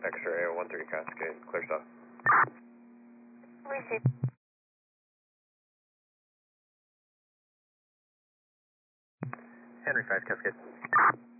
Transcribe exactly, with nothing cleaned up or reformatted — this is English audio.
X-ray one three Cascade, clear stop. Receive. Henry five Cascade.